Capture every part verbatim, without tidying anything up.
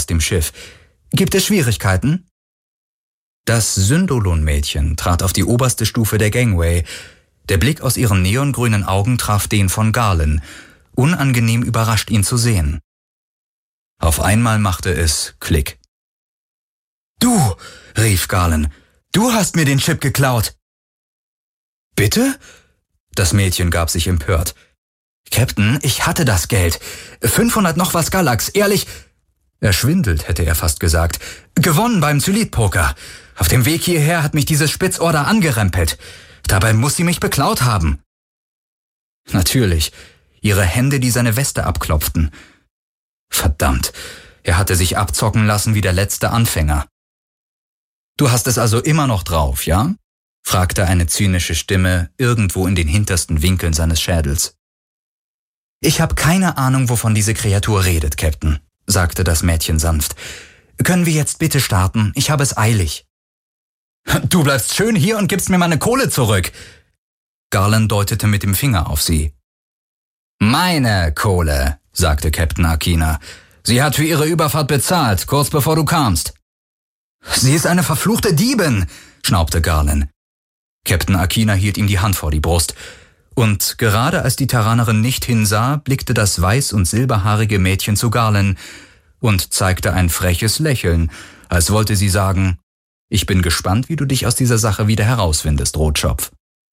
aus dem Schiff. »Gibt es Schwierigkeiten?« Das Syndolon-Mädchen trat auf die oberste Stufe der Gangway. Der Blick aus ihren neongrünen Augen traf den von Galen, unangenehm überrascht, ihn zu sehen. Auf einmal machte es Klick. »Du«, rief Galen, »du hast mir den Chip geklaut!« »Bitte?« Das Mädchen gab sich empört. »Captain, ich hatte das Geld. fünfhundert noch was Galax, ehrlich...« Erschwindelt, hätte er fast gesagt. »Gewonnen beim Zylit-Poker. Auf dem Weg hierher hat mich dieses Spitzohr da angerempelt. Dabei muss sie mich beklaut haben.« Natürlich, ihre Hände, die seine Weste abklopften. Verdammt, er hatte sich abzocken lassen wie der letzte Anfänger. »Du hast es also immer noch drauf, ja?« fragte eine zynische Stimme irgendwo in den hintersten Winkeln seines Schädels. »Ich habe keine Ahnung, wovon diese Kreatur redet, Captain«, sagte das Mädchen sanft. »Können wir jetzt bitte starten? Ich habe es eilig.« »Du bleibst schön hier und gibst mir meine Kohle zurück!« Galen deutete mit dem Finger auf sie. »Meine Kohle«, sagte Captain Akina. »Sie hat für ihre Überfahrt bezahlt, kurz bevor du kamst.« »Sie ist eine verfluchte Diebin«, schnaubte Galen. Captain Akina hielt ihm die Hand vor die Brust. Und gerade als die Terranerin nicht hinsah, blickte das weiß- und silberhaarige Mädchen zu Galen und zeigte ein freches Lächeln, als wollte sie sagen, »Ich bin gespannt, wie du dich aus dieser Sache wieder herausfindest, Rotschopf.«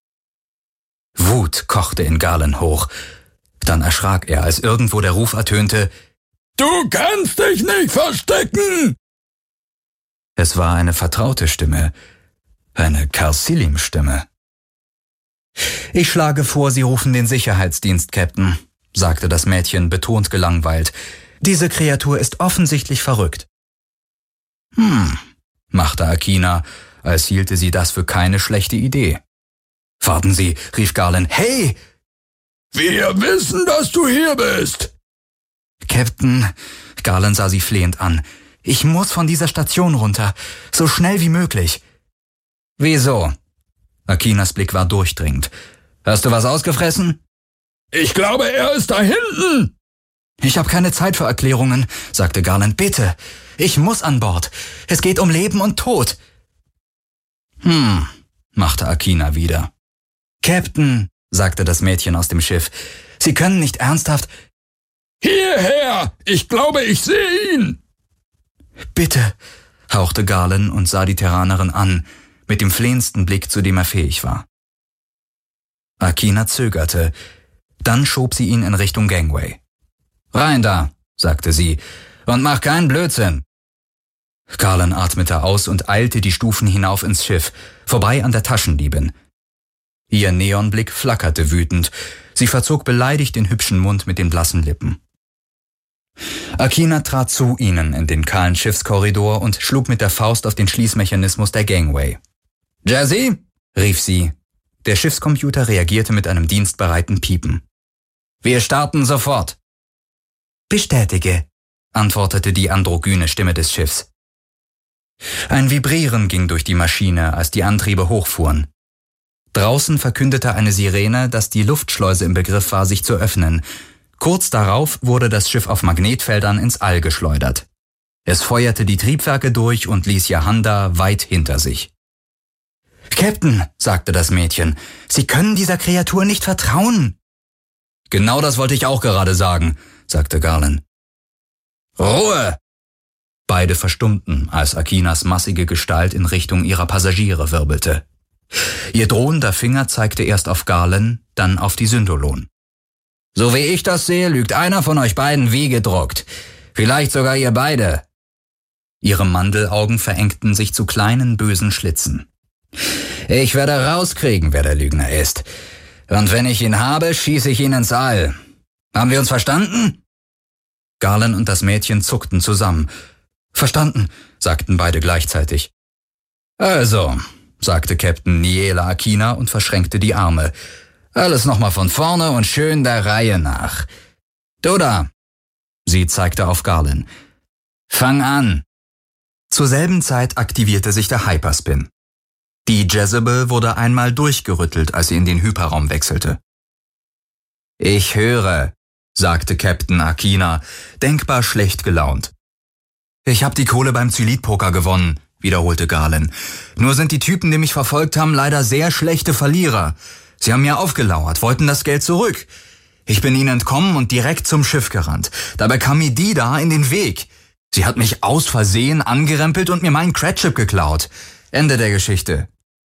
Wut kochte in Galen hoch. Dann erschrak er, als irgendwo der Ruf ertönte, »Du kannst dich nicht verstecken!« Es war eine vertraute Stimme, eine Karsilim-Stimme. »Ich schlage vor, Sie rufen den Sicherheitsdienst, Captain«, sagte das Mädchen betont gelangweilt. »Diese Kreatur ist offensichtlich verrückt.« »Hm«, machte Akina, als hielte sie das für keine schlechte Idee. »Warten Sie«, rief Galen. »Hey!« »Wir wissen, dass du hier bist!« »Captain«, Galen sah sie flehend an, »ich muss von dieser Station runter, so schnell wie möglich.« »Wieso?« Akinas Blick war durchdringend. »Hast du was ausgefressen?« »Ich glaube, er ist da hinten!« »Ich habe keine Zeit für Erklärungen«, sagte Galen. »Bitte, ich muss an Bord. Es geht um Leben und Tod.« »Hm«, machte Akina wieder. »Captain«, sagte das Mädchen aus dem Schiff, »Sie können nicht ernsthaft...« »Hierher! Ich glaube, ich sehe ihn!« »Bitte«, hauchte Galen und sah die Terranerin an, mit dem flehendsten Blick, zu dem er fähig war. Akina zögerte, dann schob sie ihn in Richtung Gangway. »Rein da«, sagte sie, »und mach keinen Blödsinn.« Galen atmete aus und eilte die Stufen hinauf ins Schiff, vorbei an der Taschendiebin. Ihr Neonblick flackerte wütend, sie verzog beleidigt den hübschen Mund mit den blassen Lippen. Akina trat zu ihnen in den kahlen Schiffskorridor und schlug mit der Faust auf den Schließmechanismus der Gangway. »Jazzy«, rief sie. Der Schiffscomputer reagierte mit einem dienstbereiten Piepen. »Wir starten sofort.« »Bestätige«, antwortete die androgyne Stimme des Schiffs. Ein Vibrieren ging durch die Maschine, als die Antriebe hochfuhren. Draußen verkündete eine Sirene, dass die Luftschleuse im Begriff war, sich zu öffnen. Kurz darauf wurde das Schiff auf Magnetfeldern ins All geschleudert. Es feuerte die Triebwerke durch und ließ Yahanda weit hinter sich. »Captain«, sagte das Mädchen, »Sie können dieser Kreatur nicht vertrauen.« »Genau das wollte ich auch gerade sagen«, sagte Galen. »Ruhe!« Beide verstummten, als Akinas massige Gestalt in Richtung ihrer Passagiere wirbelte. Ihr drohender Finger zeigte erst auf Galen, dann auf die Syndolon. »So wie ich das sehe, lügt einer von euch beiden wie gedruckt. Vielleicht sogar ihr beide.« Ihre Mandelaugen verengten sich zu kleinen, bösen Schlitzen. »Ich werde rauskriegen, wer der Lügner ist. Und wenn ich ihn habe, schieße ich ihn ins All. Haben wir uns verstanden?« Galen und das Mädchen zuckten zusammen. »Verstanden«, sagten beide gleichzeitig. »Also«, sagte Captain Niela Akina und verschränkte die Arme. »Alles nochmal von vorne und schön der Reihe nach. Du da!« Sie zeigte auf Galen. »Fang an!« Zur selben Zeit aktivierte sich der Hyperspin. Die Jezebel wurde einmal durchgerüttelt, als sie in den Hyperraum wechselte. »Ich höre«, sagte Captain Akina, denkbar schlecht gelaunt. Ich hab die Kohle beim Zylit-Poker gewonnen, wiederholte Garland. Nur sind die Typen, die mich verfolgt haben, leider sehr schlechte Verlierer. Sie haben mir aufgelauert, wollten das Geld zurück. Ich bin ihnen entkommen und direkt zum Schiff gerannt. Dabei kam mir die da in den Weg. Sie hat mich aus Versehen angerempelt und mir meinen Cratchip geklaut. Ende der Geschichte.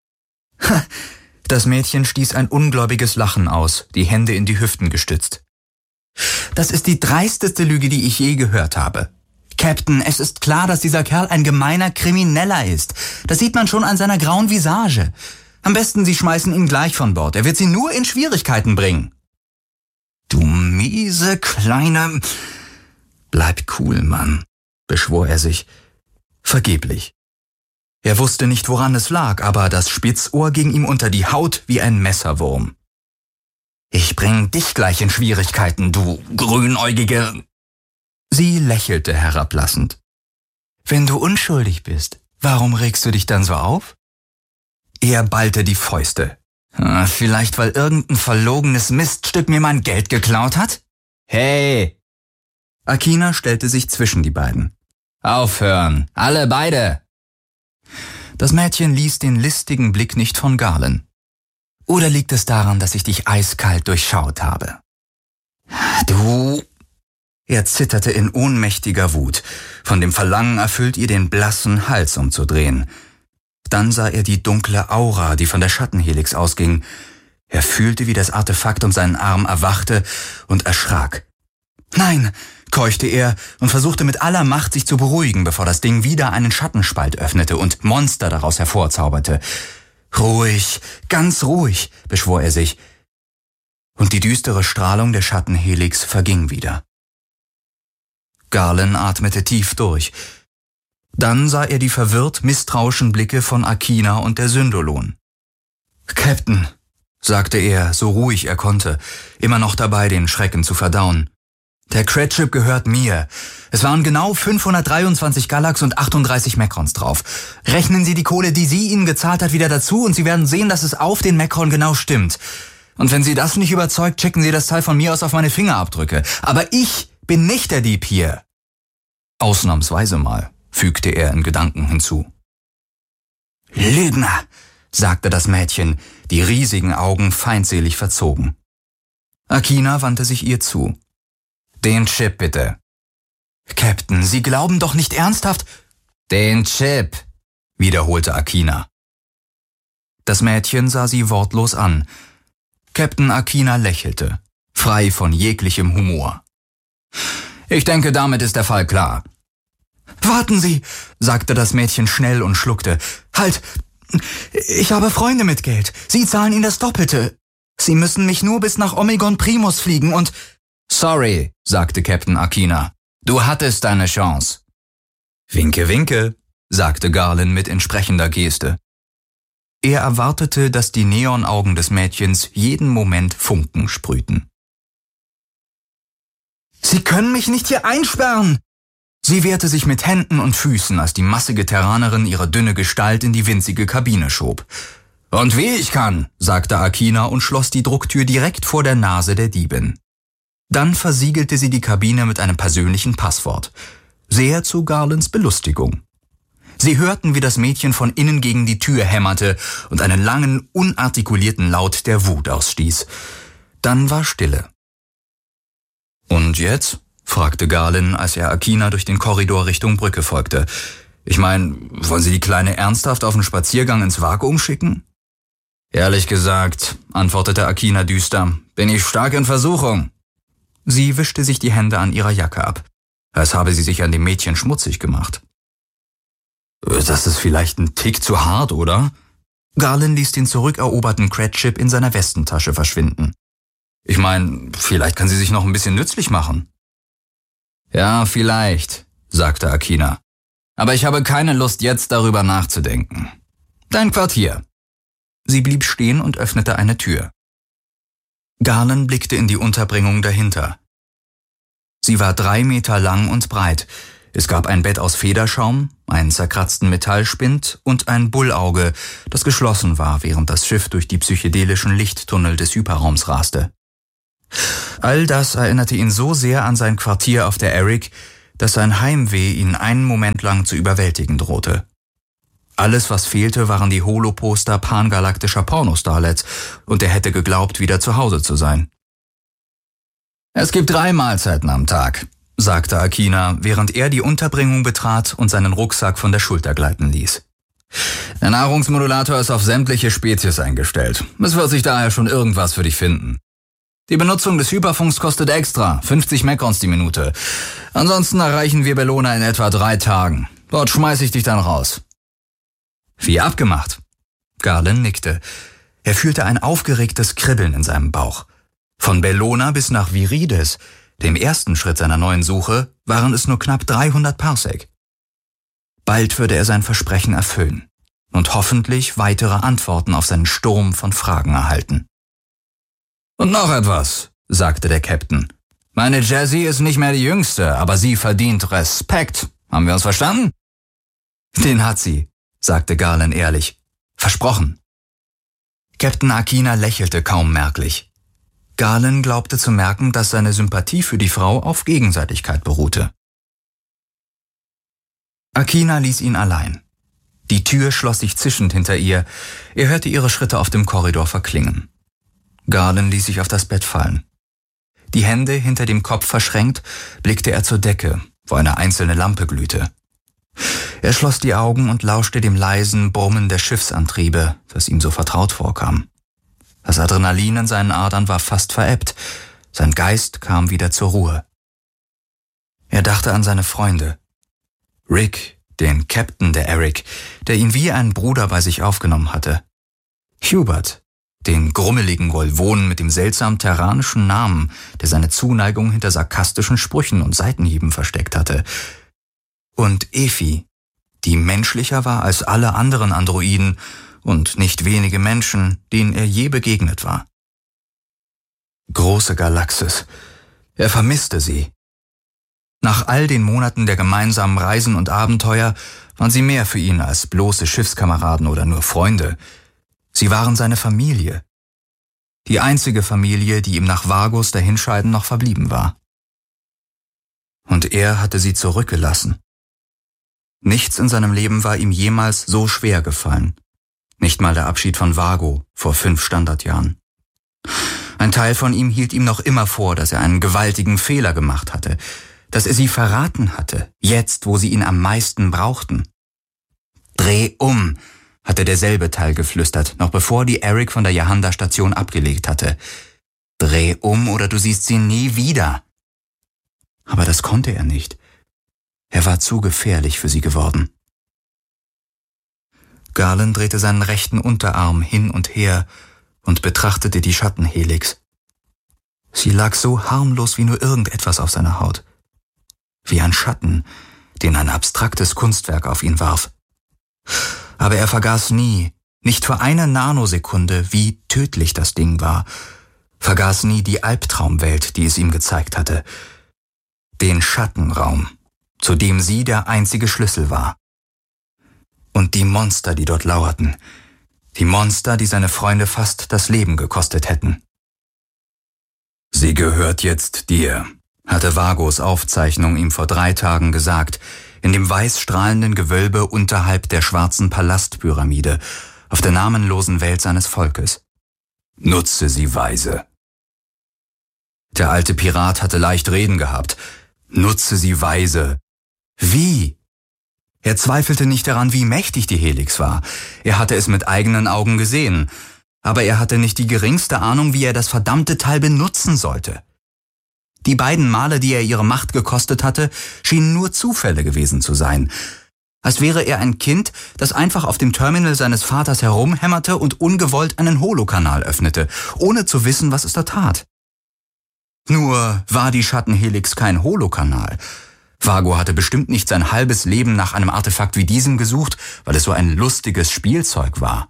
Das Mädchen stieß ein ungläubiges Lachen aus, die Hände in die Hüften gestützt. Das ist die dreisteste Lüge, die ich je gehört habe. Captain, es ist klar, dass dieser Kerl ein gemeiner Krimineller ist. Das sieht man schon an seiner grauen Visage. Am besten, Sie schmeißen ihn gleich von Bord. Er wird Sie nur in Schwierigkeiten bringen. Du miese kleine... Bleib cool, Mann, beschwor er sich. Vergeblich. Er wusste nicht, woran es lag, aber das Spitzohr ging ihm unter die Haut wie ein Messerwurm. Ich bring dich gleich in Schwierigkeiten, du grünäugige... Sie lächelte herablassend. Wenn du unschuldig bist, warum regst du dich dann so auf? Er ballte die Fäuste. Vielleicht, weil irgendein verlogenes Miststück mir mein Geld geklaut hat? Hey! Akina stellte sich zwischen die beiden. Aufhören, alle beide! Das Mädchen ließ den listigen Blick nicht von Garland. Oder liegt es daran, dass ich dich eiskalt durchschaut habe? Du... Er zitterte in ohnmächtiger Wut. Von dem Verlangen erfüllt ihr den blassen Hals umzudrehen. Dann sah er die dunkle Aura, die von der Schattenhelix ausging. Er fühlte, wie das Artefakt um seinen Arm erwachte und erschrak. »Nein«, keuchte er und versuchte mit aller Macht, sich zu beruhigen, bevor das Ding wieder einen Schattenspalt öffnete und Monster daraus hervorzauberte. »Ruhig, ganz ruhig«, beschwor er sich. Und die düstere Strahlung der Schattenhelix verging wieder. Garland atmete tief durch. Dann sah er die verwirrt misstrauischen Blicke von Akina und der Syndolon. »Captain«, sagte er, so ruhig er konnte, immer noch dabei, den Schrecken zu verdauen. »Der Cratchip gehört mir. Es waren genau fünfhundertdreiundzwanzig Galax und achtunddreißig Macrons drauf. Rechnen Sie die Kohle, die sie Ihnen gezahlt hat, wieder dazu und Sie werden sehen, dass es auf den Macron genau stimmt. Und wenn Sie das nicht überzeugt, checken Sie das Teil von mir aus auf meine Fingerabdrücke. Aber ich bin nicht der Dieb hier.« »Ausnahmsweise mal«, fügte er in Gedanken hinzu. »Lügner«, sagte das Mädchen, die riesigen Augen feindselig verzogen. Akina wandte sich ihr zu. »Den Chip bitte.« »Captain, Sie glauben doch nicht ernsthaft?« »Den Chip«, wiederholte Akina. Das Mädchen sah sie wortlos an. Captain Akina lächelte, frei von jeglichem Humor. »Ich denke, damit ist der Fall klar.« »Warten Sie«, sagte das Mädchen schnell und schluckte. »Halt! Ich habe Freunde mit Geld. Sie zahlen Ihnen das Doppelte. Sie müssen mich nur bis nach Omegon Primus fliegen und...« »Sorry«, sagte Captain Akina. »Du hattest deine Chance.« »Winke, winke«, sagte Garland mit entsprechender Geste. Er erwartete, dass die Neonaugen des Mädchens jeden Moment Funken sprühten. »Sie können mich nicht hier einsperren!« Sie wehrte sich mit Händen und Füßen, als die massige Terranerin ihre dünne Gestalt in die winzige Kabine schob. »Und wie ich kann«, sagte Akina und schloss die Drucktür direkt vor der Nase der Diebin. Dann versiegelte sie die Kabine mit einem persönlichen Passwort. Sehr zu Garlands Belustigung. Sie hörten, wie das Mädchen von innen gegen die Tür hämmerte und einen langen, unartikulierten Laut der Wut ausstieß. Dann war Stille. »Und jetzt?«, fragte Garland, als er Akina durch den Korridor Richtung Brücke folgte. »Ich meine, wollen Sie die Kleine ernsthaft auf einen Spaziergang ins Vakuum schicken?« »Ehrlich gesagt«, antwortete Akina düster, »bin ich stark in Versuchung.« Sie wischte sich die Hände an ihrer Jacke ab, als habe sie sich an dem Mädchen schmutzig gemacht. »Das ist vielleicht ein Tick zu hart, oder?« Garland ließ den zurückeroberten Cratchip in seiner Westentasche verschwinden. »Ich meine, vielleicht kann sie sich noch ein bisschen nützlich machen.« »Ja, vielleicht«, sagte Akina. »Aber ich habe keine Lust, jetzt darüber nachzudenken. Dein Quartier.« Sie blieb stehen und öffnete eine Tür. Garland blickte in die Unterbringung dahinter. Sie war drei Meter lang und breit. Es gab ein Bett aus Federschaum, einen zerkratzten Metallspind und ein Bullauge, das geschlossen war, während das Schiff durch die psychedelischen Lichttunnel des Hyperraums raste. All das erinnerte ihn so sehr an sein Quartier auf der Erik, dass sein Heimweh ihn einen Moment lang zu überwältigen drohte. Alles, was fehlte, waren die Holoposter pangalaktischer Pornostarlets, und er hätte geglaubt, wieder zu Hause zu sein. »Es gibt drei Mahlzeiten am Tag«, sagte Akina, während er die Unterbringung betrat und seinen Rucksack von der Schulter gleiten ließ. »Der Nahrungsmodulator ist auf sämtliche Spezies eingestellt. Es wird sich daher schon irgendwas für dich finden. Die Benutzung des Hyperfunks kostet extra, fünfzig Mekons die Minute. Ansonsten erreichen wir Bellona in etwa drei Tagen. Dort schmeiße ich dich dann raus.« »Wie abgemacht?« Galen nickte. Er fühlte ein aufgeregtes Kribbeln in seinem Bauch. Von Bellona bis nach Virides, dem ersten Schritt seiner neuen Suche, waren es nur knapp dreihundert Parsec. Bald würde er sein Versprechen erfüllen und hoffentlich weitere Antworten auf seinen Sturm von Fragen erhalten. »Und noch etwas«, sagte der Captain. »Meine Jessie ist nicht mehr die Jüngste, aber sie verdient Respekt. Haben wir uns verstanden?« »Den hat sie«, sagte Galen ehrlich. »Versprochen.« Captain Akina lächelte kaum merklich. Galen glaubte zu merken, dass seine Sympathie für die Frau auf Gegenseitigkeit beruhte. Akina ließ ihn allein. Die Tür schloss sich zischend hinter ihr. Er hörte ihre Schritte auf dem Korridor verklingen. Galen ließ sich auf das Bett fallen. Die Hände hinter dem Kopf verschränkt, blickte er zur Decke, wo eine einzelne Lampe glühte. Er schloss die Augen und lauschte dem leisen Brummen der Schiffsantriebe, das ihm so vertraut vorkam. Das Adrenalin in seinen Adern war fast verebbt. Sein Geist kam wieder zur Ruhe. Er dachte an seine Freunde. Rick, den Captain der Eric, der ihn wie ein Bruder bei sich aufgenommen hatte. Hubert, den grummeligen Volvonen mit dem seltsam terranischen Namen, der seine Zuneigung hinter sarkastischen Sprüchen und Seitenhieben versteckt hatte. Und Efi, die menschlicher war als alle anderen Androiden und nicht wenige Menschen, denen er je begegnet war. Große Galaxis. Er vermisste sie. Nach all den Monaten der gemeinsamen Reisen und Abenteuer waren sie mehr für ihn als bloße Schiffskameraden oder nur Freunde. Sie waren seine Familie. Die einzige Familie, die ihm nach Vagos Dahinscheiden noch verblieben war. Und er hatte sie zurückgelassen. Nichts in seinem Leben war ihm jemals so schwer gefallen. Nicht mal der Abschied von Vago vor fünf Standardjahren. Ein Teil von ihm hielt ihm noch immer vor, dass er einen gewaltigen Fehler gemacht hatte, dass er sie verraten hatte, jetzt, wo sie ihn am meisten brauchten. »Dreh um«, hatte derselbe Teil geflüstert, noch bevor die Eric von der Yahanda-Station abgelegt hatte. »Dreh um oder du siehst sie nie wieder.« Aber das konnte er nicht. Er war zu gefährlich für sie geworden. Galen drehte seinen rechten Unterarm hin und her und betrachtete die Schattenhelix. Sie lag so harmlos wie nur irgendetwas auf seiner Haut. Wie ein Schatten, den ein abstraktes Kunstwerk auf ihn warf. Aber er vergaß nie, nicht für eine Nanosekunde, wie tödlich das Ding war, vergaß nie die Albtraumwelt, die es ihm gezeigt hatte. Den Schattenraum, zu dem sie der einzige Schlüssel war. Und die Monster, die dort lauerten. Die Monster, die seine Freunde fast das Leben gekostet hätten. »Sie gehört jetzt dir«, hatte Vagos Aufzeichnung ihm vor drei Tagen gesagt, in dem weiß strahlenden Gewölbe unterhalb der schwarzen Palastpyramide, auf der namenlosen Welt seines Volkes. »Nutze sie weise.« Der alte Pirat hatte leicht reden gehabt. »Nutze sie weise.« Wie? Er zweifelte nicht daran, wie mächtig die Helix war. Er hatte es mit eigenen Augen gesehen. Aber er hatte nicht die geringste Ahnung, wie er das verdammte Teil benutzen sollte. Die beiden Male, die er ihre Macht gekostet hatte, schienen nur Zufälle gewesen zu sein. Als wäre er ein Kind, das einfach auf dem Terminal seines Vaters herumhämmerte und ungewollt einen Holokanal öffnete, ohne zu wissen, was es da tat. Nur war die Schattenhelix kein Holokanal. Vago hatte bestimmt nicht sein halbes Leben nach einem Artefakt wie diesem gesucht, weil es so ein lustiges Spielzeug war.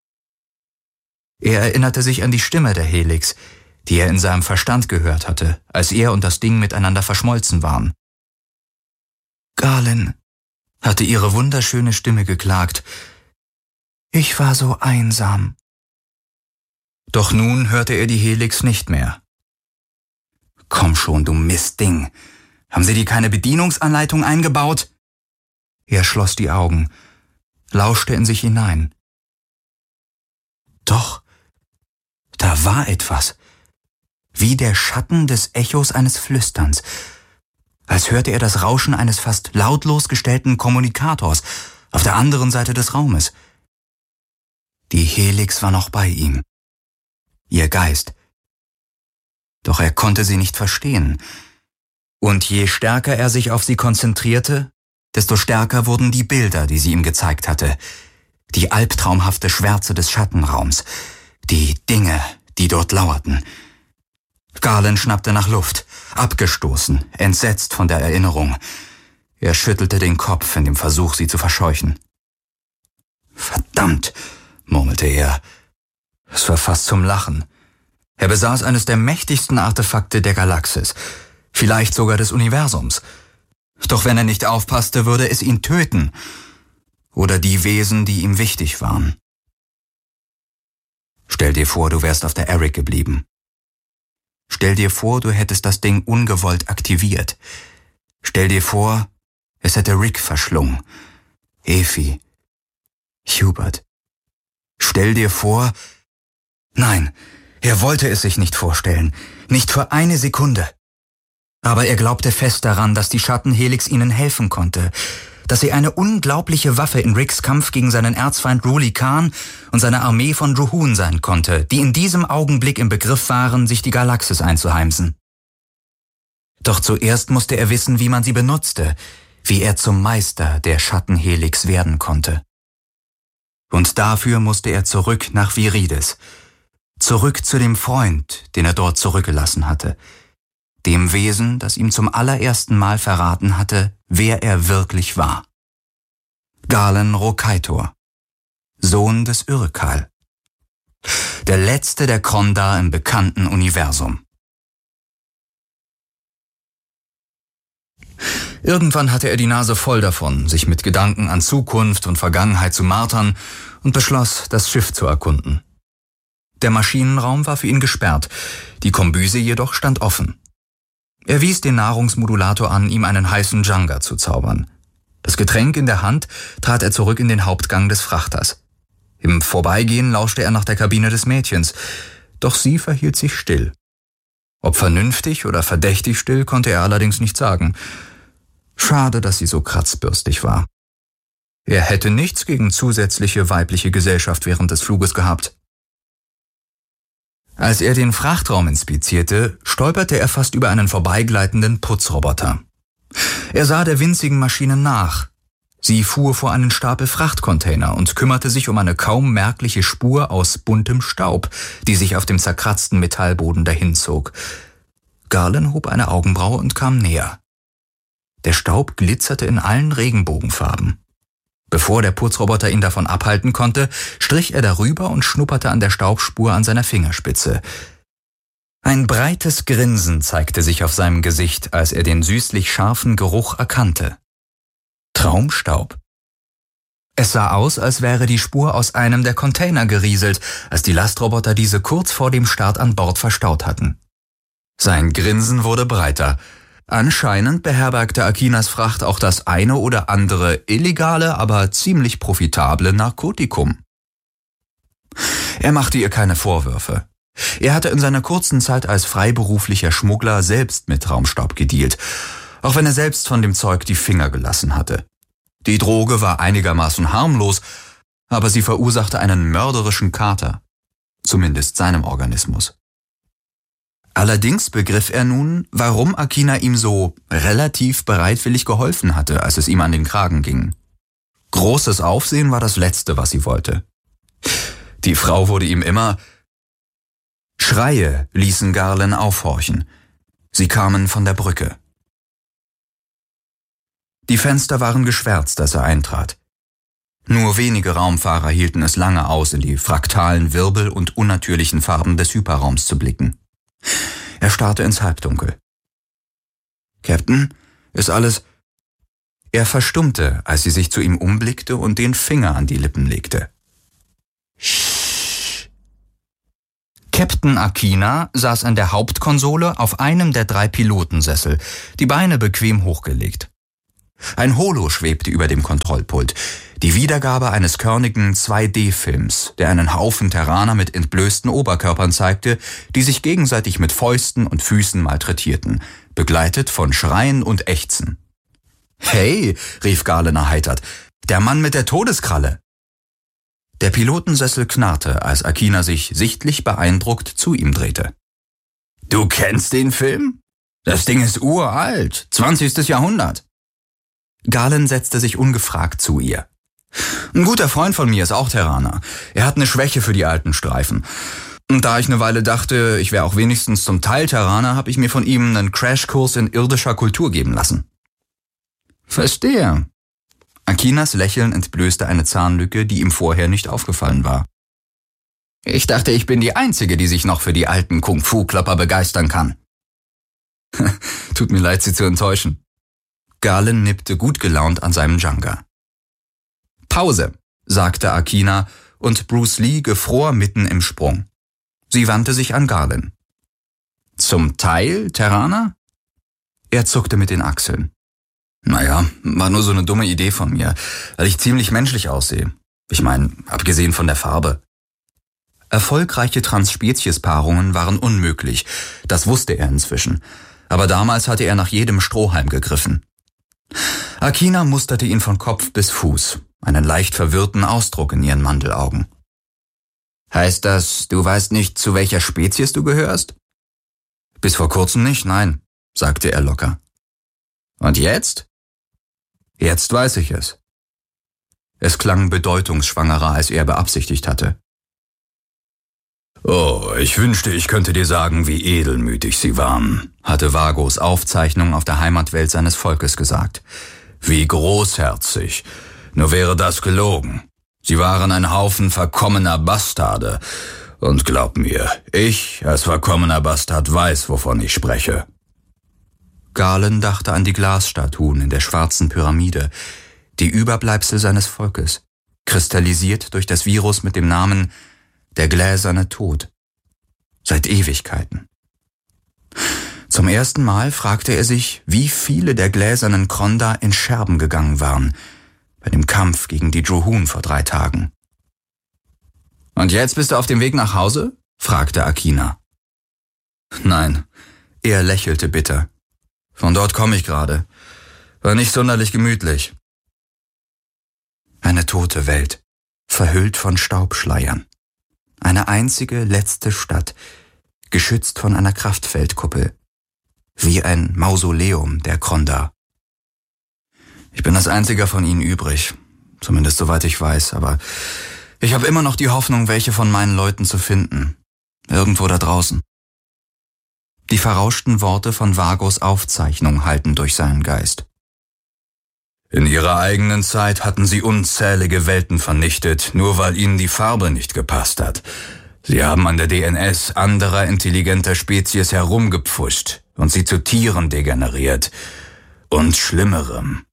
Er erinnerte sich an die Stimme der Helix, die er in seinem Verstand gehört hatte, als er und das Ding miteinander verschmolzen waren. »Galen«, hatte ihre wunderschöne Stimme geklagt, »ich war so einsam.« Doch nun hörte er die Helix nicht mehr. »Komm schon, du Mistding«, Haben Sie dir keine Bedienungsanleitung eingebaut?« Er schloss die Augen, lauschte in sich hinein. Doch, da war etwas, wie der Schatten des Echos eines Flüsterns, als hörte er das Rauschen eines fast lautlos gestellten Kommunikators auf der anderen Seite des Raumes. Die Helix war noch bei ihm, ihr Geist. Doch er konnte sie nicht verstehen. Und je stärker er sich auf sie konzentrierte, desto stärker wurden die Bilder, die sie ihm gezeigt hatte. Die albtraumhafte Schwärze des Schattenraums, die Dinge, die dort lauerten. Garland schnappte nach Luft, abgestoßen, entsetzt von der Erinnerung. Er schüttelte den Kopf in dem Versuch, sie zu verscheuchen. »Verdammt«, murmelte er. Es war fast zum Lachen. Er besaß eines der mächtigsten Artefakte der Galaxis, vielleicht sogar des Universums. Doch wenn er nicht aufpasste, würde es ihn töten. Oder die Wesen, die ihm wichtig waren. Stell dir vor, du wärst auf der Eric geblieben. Stell dir vor, du hättest das Ding ungewollt aktiviert. Stell dir vor, es hätte Rick verschlungen. Effie. Hubert. Stell dir vor... Nein, er wollte es sich nicht vorstellen. Nicht für eine Sekunde. Aber er glaubte fest daran, dass die Schattenhelix ihnen helfen konnte. Dass sie eine unglaubliche Waffe in Ricks Kampf gegen seinen Erzfeind Ruli Khan und seine Armee von Druhun sein konnte, die in diesem Augenblick im Begriff waren, sich die Galaxis einzuheimsen. Doch zuerst musste er wissen, wie man sie benutzte, wie er zum Meister der Schattenhelix werden konnte. Und dafür musste er zurück nach Virides, zurück zu dem Freund, den er dort zurückgelassen hatte, dem Wesen, das ihm zum allerersten Mal verraten hatte, wer er wirklich war. Galen Rokaitor, Sohn des Urkal, der letzte der Krondar im bekannten Universum. Irgendwann hatte er die Nase voll davon, sich mit Gedanken an Zukunft und Vergangenheit zu martern und beschloss, das Schiff zu erkunden. Der Maschinenraum war für ihn gesperrt, die Kombüse jedoch stand offen. Er wies den Nahrungsmodulator an, ihm einen heißen Djanga zu zaubern. Das Getränk in der Hand trat er zurück in den Hauptgang des Frachters. Im Vorbeigehen lauschte er nach der Kabine des Mädchens, doch sie verhielt sich still. Ob vernünftig oder verdächtig still, konnte er allerdings nicht sagen. Schade, dass sie so kratzbürstig war. Er hätte nichts gegen zusätzliche weibliche Gesellschaft während des Fluges gehabt. Als er den Frachtraum inspizierte, stolperte er fast über einen vorbeigleitenden Putzroboter. Er sah der winzigen Maschine nach. Sie fuhr vor einen Stapel Frachtcontainer und kümmerte sich um eine kaum merkliche Spur aus buntem Staub, die sich auf dem zerkratzten Metallboden dahinzog. Garland hob eine Augenbraue und kam näher. Der Staub glitzerte in allen Regenbogenfarben. Bevor der Putzroboter ihn davon abhalten konnte, strich er darüber und schnupperte an der Staubspur an seiner Fingerspitze. Ein breites Grinsen zeigte sich auf seinem Gesicht, als er den süßlich scharfen Geruch erkannte. Traumstaub. Es sah aus, als wäre die Spur aus einem der Container gerieselt, als die Lastroboter diese kurz vor dem Start an Bord verstaut hatten. Sein Grinsen wurde breiter. Anscheinend beherbergte Akinas Fracht auch das eine oder andere illegale, aber ziemlich profitable Narkotikum. Er machte ihr keine Vorwürfe. Er hatte in seiner kurzen Zeit als freiberuflicher Schmuggler selbst mit Raumstaub gedealt, auch wenn er selbst von dem Zeug die Finger gelassen hatte. Die Droge war einigermaßen harmlos, aber sie verursachte einen mörderischen Kater, zumindest seinem Organismus. Allerdings begriff er nun, warum Akina ihm so relativ bereitwillig geholfen hatte, als es ihm an den Kragen ging. Großes Aufsehen war das Letzte, was sie wollte. Die Frau wurde ihm immer... Schreie ließen Garland aufhorchen. Sie kamen von der Brücke. Die Fenster waren geschwärzt, als er eintrat. Nur wenige Raumfahrer hielten es lange aus, in die fraktalen Wirbel und unnatürlichen Farben des Hyperraums zu blicken. Er starrte ins Halbdunkel. »Captain, ist alles...« Er verstummte, als sie sich zu ihm umblickte und den Finger an die Lippen legte. »Sch. Captain Akina saß an der Hauptkonsole auf einem der drei Pilotensessel, die Beine bequem hochgelegt. Ein Holo schwebte über dem Kontrollpult, die Wiedergabe eines körnigen zwei D Films, der einen Haufen Terraner mit entblößten Oberkörpern zeigte, die sich gegenseitig mit Fäusten und Füßen malträtierten, begleitet von Schreien und Ächzen. »Hey«, rief Galen erheitert, »der Mann mit der Todeskralle!« Der Pilotensessel knarrte, als Akina sich sichtlich beeindruckt zu ihm drehte. »Du kennst den Film? Das Ding ist uralt, zwanzigstes Jahrhundert.« Galen setzte sich ungefragt zu ihr. »Ein guter Freund von mir ist auch Terraner. Er hat eine Schwäche für die alten Streifen. Und da ich eine Weile dachte, ich wäre auch wenigstens zum Teil Terraner, habe ich mir von ihm einen Crashkurs in irdischer Kultur geben lassen.« »Verstehe.« Akinas Lächeln entblößte eine Zahnlücke, die ihm vorher nicht aufgefallen war. »Ich dachte, ich bin die Einzige, die sich noch für die alten Kung-Fu-Klopper begeistern kann.« »Tut mir leid, Sie zu enttäuschen.« Galen nippte gut gelaunt an seinem Janga. »Pause«, sagte Akina, und Bruce Lee gefror mitten im Sprung. Sie wandte sich an Galen. »Zum Teil, Terraner?« Er zuckte mit den Achseln. »Naja, war nur so eine dumme Idee von mir, weil ich ziemlich menschlich aussehe. Ich meine, abgesehen von der Farbe.« Erfolgreiche Transspeziespaarungen waren unmöglich, das wusste er inzwischen. Aber damals hatte er nach jedem Strohhalm gegriffen. Akina musterte ihn von Kopf bis Fuß, einen leicht verwirrten Ausdruck in ihren Mandelaugen. »Heißt das, du weißt nicht, zu welcher Spezies du gehörst?« »Bis vor kurzem nicht, nein«, sagte er locker. »Und jetzt?« »Jetzt weiß ich es.« Es klang bedeutungsschwangerer, als er beabsichtigt hatte. »Oh, ich wünschte, ich könnte dir sagen, wie edelmütig sie waren«, hatte Vagos Aufzeichnung auf der Heimatwelt seines Volkes gesagt. »Wie großherzig. Nur wäre das gelogen. Sie waren ein Haufen verkommener Bastarde. Und glaub mir, ich als verkommener Bastard weiß, wovon ich spreche.« Galen dachte an die Glasstatuen in der schwarzen Pyramide, die Überbleibsel seines Volkes, kristallisiert durch das Virus mit dem Namen »Der gläserne Tod«. Seit Ewigkeiten. Zum ersten Mal fragte er sich, wie viele der gläsernen Kronda in Scherben gegangen waren, bei dem Kampf gegen die Johun vor drei Tagen. »Und jetzt bist du auf dem Weg nach Hause?« fragte Akina. »Nein«, er lächelte bitter. »Von dort komme ich gerade. War nicht sonderlich gemütlich.« Eine tote Welt, verhüllt von Staubschleiern. Eine einzige letzte Stadt, geschützt von einer Kraftfeldkuppel. Wie ein Mausoleum der Kronda. Ich bin das einzige von ihnen übrig, zumindest soweit ich weiß, aber ich habe immer noch die Hoffnung, welche von meinen Leuten zu finden. Irgendwo da draußen. Die verrauschten Worte von Vagos Aufzeichnung hallten durch seinen Geist. In ihrer eigenen Zeit hatten sie unzählige Welten vernichtet, nur weil ihnen die Farbe nicht gepasst hat. Sie haben an der D N S anderer intelligenter Spezies herumgepfuscht und sie zu Tieren degeneriert. Und Schlimmerem.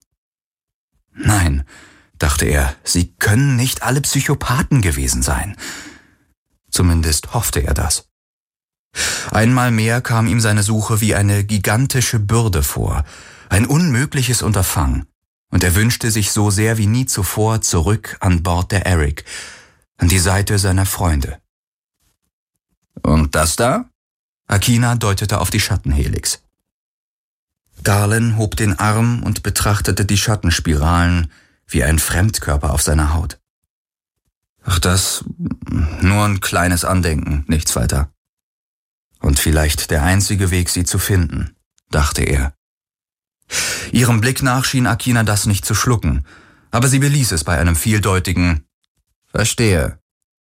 Nein, dachte er, sie können nicht alle Psychopathen gewesen sein. Zumindest hoffte er das. Einmal mehr kam ihm seine Suche wie eine gigantische Bürde vor, ein unmögliches Unterfangen, und er wünschte sich so sehr wie nie zuvor zurück an Bord der Eric, an die Seite seiner Freunde. »Und das da?« Akina deutete auf die Schattenhelix. Galen hob den Arm und betrachtete die Schattenspiralen wie ein Fremdkörper auf seiner Haut. »Ach das, nur ein kleines Andenken, nichts weiter. Und vielleicht der einzige Weg, sie zu finden«, dachte er. Ihrem Blick nach schien Akina das nicht zu schlucken, aber sie beließ es bei einem vieldeutigen »Verstehe«.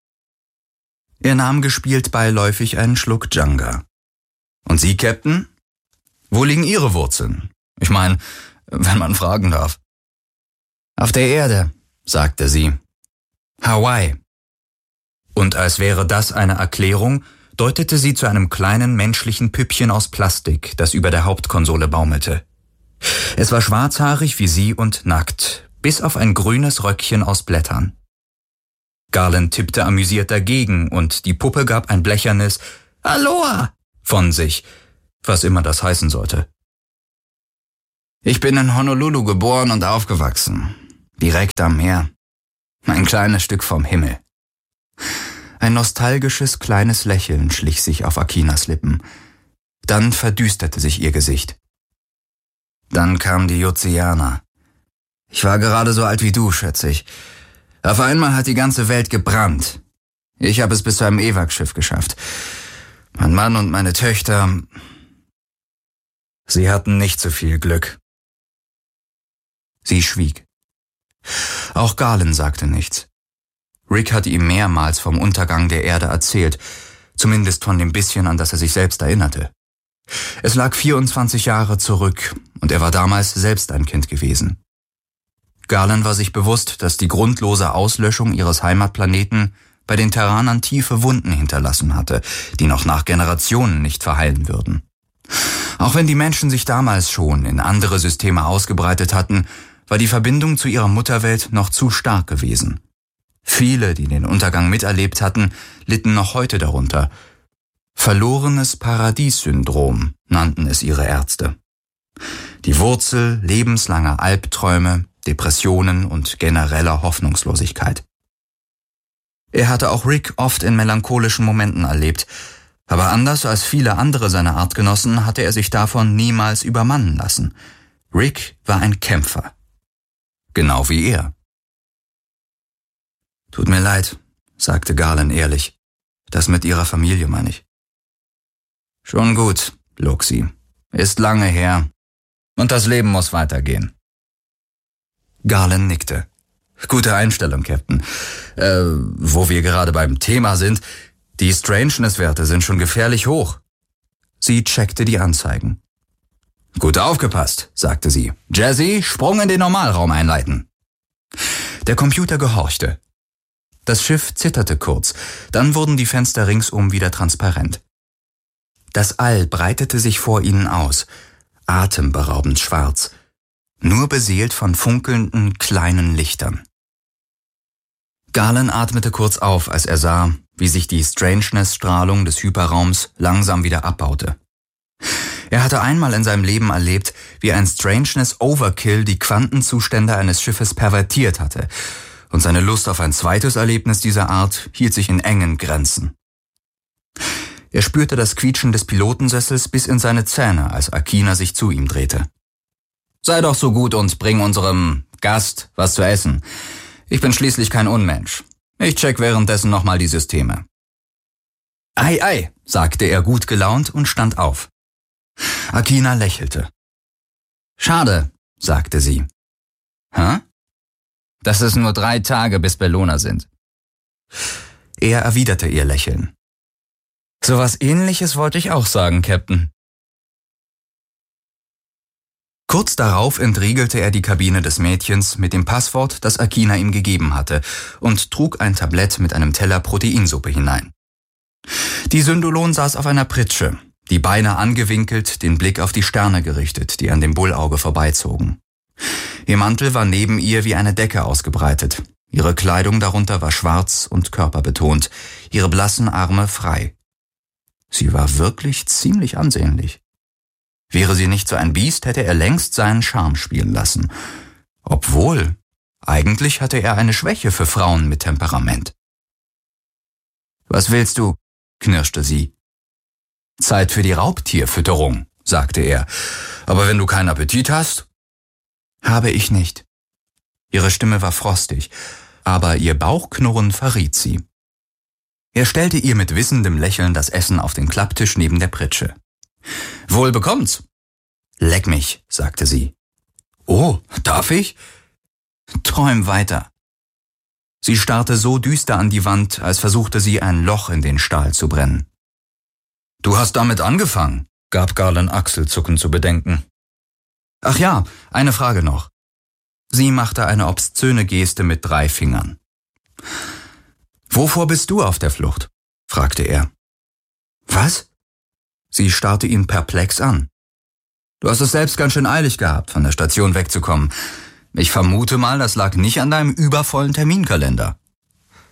Er nahm gespielt beiläufig einen Schluck Janga. »Und Sie, Captain? Wo liegen Ihre Wurzeln? Ich meine, wenn man fragen darf.« »Auf der Erde«, sagte sie. »Hawaii.« Und als wäre das eine Erklärung, deutete sie zu einem kleinen menschlichen Püppchen aus Plastik, das über der Hauptkonsole baumelte. Es war schwarzhaarig wie sie und nackt, bis auf ein grünes Röckchen aus Blättern. Garland tippte amüsiert dagegen und die Puppe gab ein blechernes Aloha von sich, was immer das heißen sollte. Ich bin in Honolulu geboren und aufgewachsen, direkt am Meer, ein kleines Stück vom Himmel. Ein nostalgisches kleines Lächeln schlich sich auf Akinas Lippen. Dann verdüsterte sich ihr Gesicht. Dann kam die Ozeaner. Ich war gerade so alt wie du, schätze ich. Auf einmal hat die ganze Welt gebrannt. Ich habe es bis zu einem E W A C-Schiff geschafft. Mein Mann und meine Töchter... Sie hatten nicht so viel Glück. Sie schwieg. Auch Garland sagte nichts. Rick hatte ihm mehrmals vom Untergang der Erde erzählt, zumindest von dem bisschen, an das er sich selbst erinnerte. Es lag vierundzwanzig Jahre zurück und er war damals selbst ein Kind gewesen. Garland war sich bewusst, dass die grundlose Auslöschung ihres Heimatplaneten bei den Terranern tiefe Wunden hinterlassen hatte, die noch nach Generationen nicht verheilen würden. Auch wenn die Menschen sich damals schon in andere Systeme ausgebreitet hatten, war die Verbindung zu ihrer Mutterwelt noch zu stark gewesen. Viele, die den Untergang miterlebt hatten, litten noch heute darunter. Verlorenes Paradies-Syndrom nannten es ihre Ärzte. Die Wurzel lebenslanger Albträume, Depressionen und genereller Hoffnungslosigkeit. Er hatte auch Rick oft in melancholischen Momenten erlebt, aber anders als viele andere seiner Artgenossen hatte er sich davon niemals übermannen lassen. Rick war ein Kämpfer. Genau wie er. »Tut mir leid«, sagte Garland ehrlich. »Das mit ihrer Familie, meine ich.« »Schon gut«, log sie. »Ist lange her. Und das Leben muss weitergehen.« Garland nickte. »Gute Einstellung, Captain. Äh, wo wir gerade beim Thema sind, die Strangeness-Werte sind schon gefährlich hoch.« Sie checkte die Anzeigen. »Gut aufgepasst«, sagte sie. »Jazzy, Sprung in den Normalraum einleiten.« Der Computer gehorchte. Das Schiff zitterte kurz, dann wurden die Fenster ringsum wieder transparent. Das All breitete sich vor ihnen aus, atemberaubend schwarz, nur beseelt von funkelnden kleinen Lichtern. Garland atmete kurz auf, als er sah, wie sich die Strangeness-Strahlung des Hyperraums langsam wieder abbaute. Er hatte einmal in seinem Leben erlebt, wie ein Strangeness-Overkill die Quantenzustände eines Schiffes pervertiert hatte, und seine Lust auf ein zweites Erlebnis dieser Art hielt sich in engen Grenzen. Er spürte das Quietschen des Pilotensessels bis in seine Zähne, als Akina sich zu ihm drehte. »Sei doch so gut und bring unserem Gast was zu essen. Ich bin schließlich kein Unmensch. Ich check währenddessen nochmal die Systeme.« »Ei, ei«, sagte er gut gelaunt und stand auf. Akina lächelte. »Schade«, sagte sie. »Hä?« »Dass es nur drei Tage bis Bellona sind.« Er erwiderte ihr Lächeln. »Sowas Ähnliches wollte ich auch sagen, Captain.« Kurz darauf entriegelte er die Kabine des Mädchens mit dem Passwort, das Akina ihm gegeben hatte, und trug ein Tablett mit einem Teller Proteinsuppe hinein. Die Syndolon saß auf einer Pritsche, die Beine angewinkelt, den Blick auf die Sterne gerichtet, die an dem Bullauge vorbeizogen. Ihr Mantel war neben ihr wie eine Decke ausgebreitet. Ihre Kleidung darunter war schwarz und körperbetont, ihre blassen Arme frei. Sie war wirklich ziemlich ansehnlich. Wäre sie nicht so ein Biest, hätte er längst seinen Charme spielen lassen. Obwohl, eigentlich hatte er eine Schwäche für Frauen mit Temperament. »Was willst du?« knirschte sie. »Zeit für die Raubtierfütterung«, sagte er. »Aber wenn du keinen Appetit hast?« »Habe ich nicht.« Ihre Stimme war frostig, aber ihr Bauchknurren verriet sie. Er stellte ihr mit wissendem Lächeln das Essen auf den Klapptisch neben der Pritsche. »Wohl bekommt's.« »Leck mich«, sagte sie. »Oh, darf ich?« »Träum weiter.« Sie starrte so düster an die Wand, als versuchte sie ein Loch in den Stahl zu brennen. »Du hast damit angefangen«, gab Garland achselzuckend zu bedenken. »Ach ja, eine Frage noch.« Sie machte eine obszöne Geste mit drei Fingern. »Wovor bist du auf der Flucht?« fragte er. »Was?« Sie starrte ihn perplex an. »Du hast es selbst ganz schön eilig gehabt, von der Station wegzukommen. Ich vermute mal, das lag nicht an deinem übervollen Terminkalender.«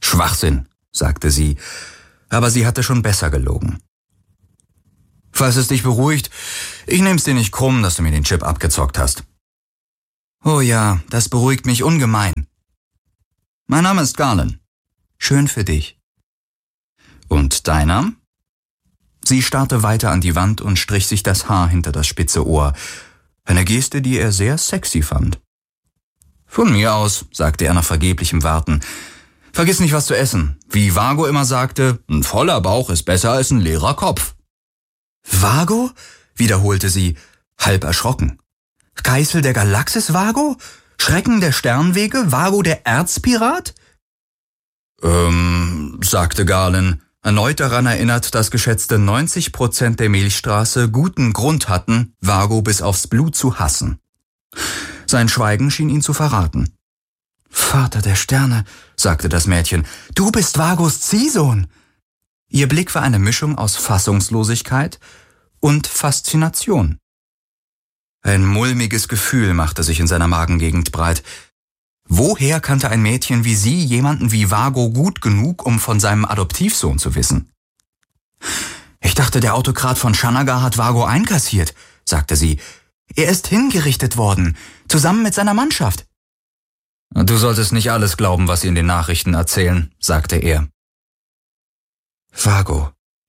Schwachsinn, sagte sie, aber sie hatte schon besser gelogen. Falls es dich beruhigt, ich nehm's dir nicht krumm, dass du mir den Chip abgezockt hast. Oh ja, das beruhigt mich ungemein. Mein Name ist Garland. Schön für dich. Und deiner? Sie starrte weiter an die Wand und strich sich das Haar hinter das spitze Ohr. Eine Geste, die er sehr sexy fand. Von mir aus, sagte er nach vergeblichem Warten. Vergiss nicht, was zu essen. Wie Vago immer sagte, ein voller Bauch ist besser als ein leerer Kopf. Vago? Wiederholte sie, halb erschrocken. Geißel der Galaxis Vago? Schrecken der Sternwege? Vago der Erzpirat? Ähm, sagte Garland, erneut daran erinnert, dass geschätzte neunzig Prozent der Milchstraße guten Grund hatten, Vago bis aufs Blut zu hassen. Sein Schweigen schien ihn zu verraten. Vater der Sterne, sagte das Mädchen, du bist Vagos Ziehsohn. Ihr Blick war eine Mischung aus Fassungslosigkeit und Faszination. Ein mulmiges Gefühl machte sich in seiner Magengegend breit. Woher kannte ein Mädchen wie sie jemanden wie Vago gut genug, um von seinem Adoptivsohn zu wissen? Ich dachte, der Autokrat von Shanagar hat Vago einkassiert, sagte sie. Er ist hingerichtet worden, zusammen mit seiner Mannschaft. Du solltest nicht alles glauben, was sie in den Nachrichten erzählen, sagte er. Vago.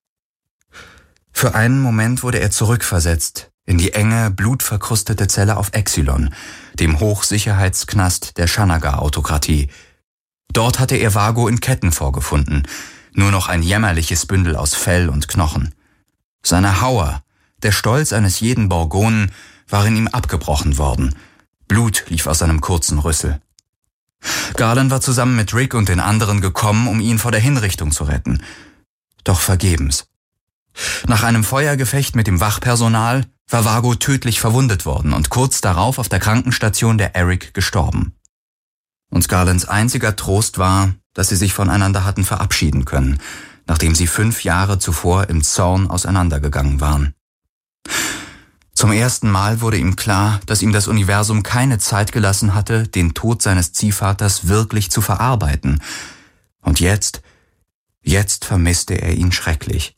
Für einen Moment wurde er zurückversetzt in die enge, blutverkrustete Zelle auf Exilon, dem Hochsicherheitsknast der Shanagar-Autokratie. Dort hatte er Vago in Ketten vorgefunden, nur noch ein jämmerliches Bündel aus Fell und Knochen. Seine Hauer, der Stolz eines jeden Borgonen, waren ihm abgebrochen worden. Blut lief aus seinem kurzen Rüssel. Garland war zusammen mit Rick und den anderen gekommen, um ihn vor der Hinrichtung zu retten. Doch vergebens. Nach einem Feuergefecht mit dem Wachpersonal war Vago tödlich verwundet worden und kurz darauf auf der Krankenstation der Eric gestorben. Und Garlands einziger Trost war, dass sie sich voneinander hatten verabschieden können, nachdem sie fünf Jahre zuvor im Zorn auseinandergegangen waren. Zum ersten Mal wurde ihm klar, dass ihm das Universum keine Zeit gelassen hatte, den Tod seines Ziehvaters wirklich zu verarbeiten. Und jetzt, jetzt vermisste er ihn schrecklich.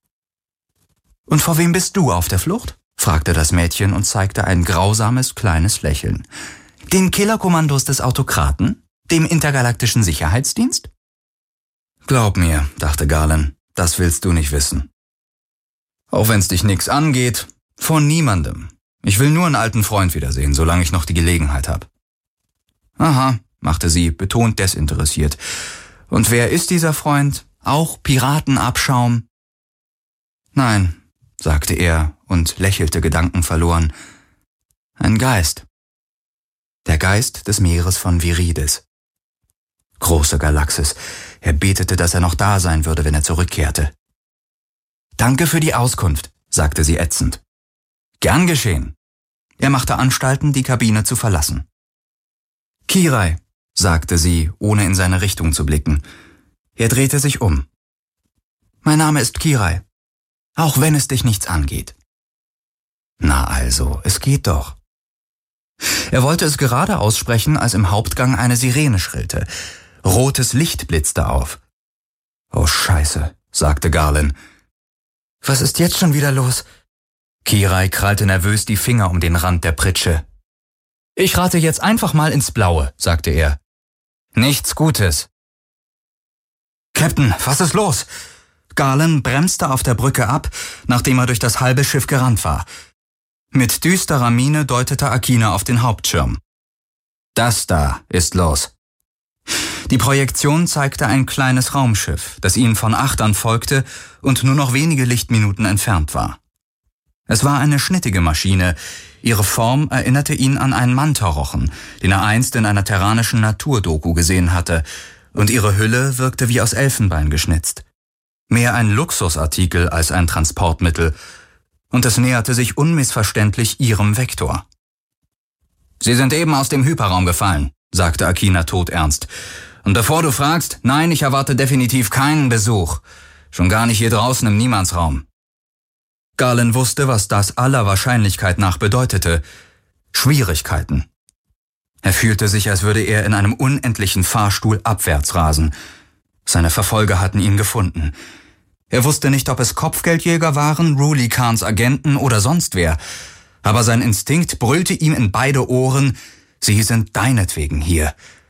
»Und vor wem bist du auf der Flucht?« fragte das Mädchen und zeigte ein grausames kleines Lächeln. »Den Killerkommandos des Autokraten? Dem intergalaktischen Sicherheitsdienst?« »Glaub mir«, dachte Garland, »das willst du nicht wissen. Auch wenn's dich nix angeht, von niemandem. Ich will nur einen alten Freund wiedersehen, solange ich noch die Gelegenheit habe.« »Aha«, machte sie, betont desinteressiert. »Und wer ist dieser Freund? Auch Piratenabschaum?« »Nein«, sagte er und lächelte gedankenverloren. »Ein Geist. Der Geist des Meeres von Viridis. Große Galaxis. Er betete, dass er noch da sein würde, wenn er zurückkehrte.« »Danke für die Auskunft«, sagte sie ätzend. »Gern geschehen.« Er machte Anstalten, die Kabine zu verlassen. »Kirai«, sagte sie, ohne in seine Richtung zu blicken. Er drehte sich um. »Mein Name ist Kirai. Auch wenn es dich nichts angeht.« »Na also, es geht doch.« Er wollte es gerade aussprechen, als im Hauptgang eine Sirene schrillte. Rotes Licht blitzte auf. »Oh Scheiße«, sagte Garland. »Was ist jetzt schon wieder los?« Kirai krallte nervös die Finger um den Rand der Pritsche. »Ich rate jetzt einfach mal ins Blaue«, sagte er. »Nichts Gutes.« »Captain, was ist los?« Garland bremste auf der Brücke ab, nachdem er durch das halbe Schiff gerannt war. Mit düsterer Miene deutete Akina auf den Hauptschirm. »Das da ist los.« Die Projektion zeigte ein kleines Raumschiff, das ihnen von Achtern folgte und nur noch wenige Lichtminuten entfernt war. Es war eine schnittige Maschine. Ihre Form erinnerte ihn an einen Mantorochen, den er einst in einer terranischen Naturdoku gesehen hatte, und ihre Hülle wirkte wie aus Elfenbein geschnitzt. Mehr ein Luxusartikel als ein Transportmittel, und es näherte sich unmissverständlich ihrem Vektor. »Sie sind eben aus dem Hyperraum gefallen«, sagte Akina todernst. »Und bevor du fragst, nein, ich erwarte definitiv keinen Besuch. Schon gar nicht hier draußen im Niemandsraum.« Garland wusste, was das aller Wahrscheinlichkeit nach bedeutete. Schwierigkeiten. Er fühlte sich, als würde er in einem unendlichen Fahrstuhl abwärts rasen. Seine Verfolger hatten ihn gefunden. Er wusste nicht, ob es Kopfgeldjäger waren, Ruli Khans Agenten oder sonst wer. Aber sein Instinkt brüllte ihm in beide Ohren, sie sind deinetwegen hier.